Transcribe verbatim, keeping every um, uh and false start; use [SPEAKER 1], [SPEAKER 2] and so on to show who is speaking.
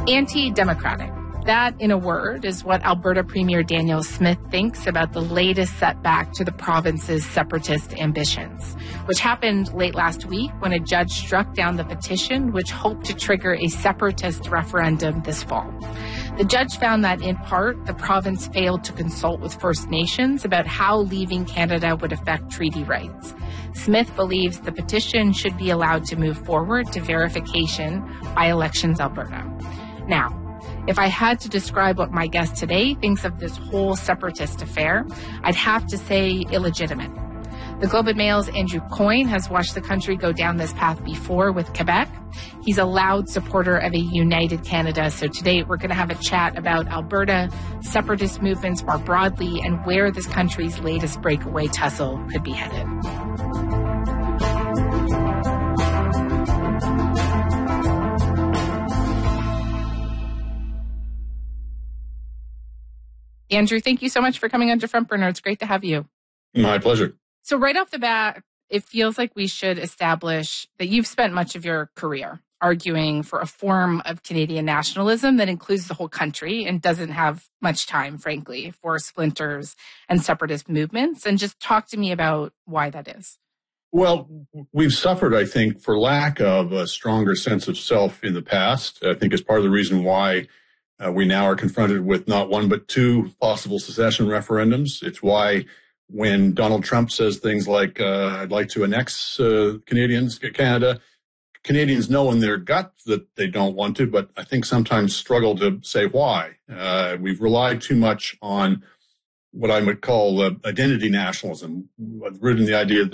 [SPEAKER 1] Anti-democratic. That, in a word, is what Alberta Premier Danielle Smith thinks about the latest setback to the province's separatist ambitions, which happened late last week when a judge struck down the petition which hoped to trigger a separatist referendum this fall. The judge found that, in part, the province failed to consult with First Nations about how leaving Canada would affect treaty rights. Smith believes the petition should be allowed to move forward to verification by Elections Alberta. Now, if I had to describe what my guest today thinks of this whole separatist affair, I'd have to say illegitimate. The Globe and Mail's Andrew Coyne has watched the country go down this path before with Quebec. He's a loud supporter of a united Canada. So today we're going to have a chat about Alberta, separatist movements more broadly, and where this country's latest breakaway tussle could be headed. Andrew, thank you so much for coming on to Front Burner. It's great to have you.
[SPEAKER 2] My pleasure.
[SPEAKER 1] So right off the bat, it feels like we should establish that you've spent much of your career arguing for a form of Canadian nationalism that includes the whole country and doesn't have much time, frankly, for splinters and separatist movements. And just talk to me about why that is.
[SPEAKER 2] Well, we've suffered, I think, for lack of a stronger sense of self in the past. I think it's part of the reason why Uh, we now are confronted with not one but two possible secession referendums. It's why when Donald Trump says things like, uh, I'd like to annex uh, Canadians, Canada, Canadians know in their gut that they don't want to, but I think sometimes struggle to say why. Uh, we've relied too much on what I would call uh, identity nationalism, rooted in the idea that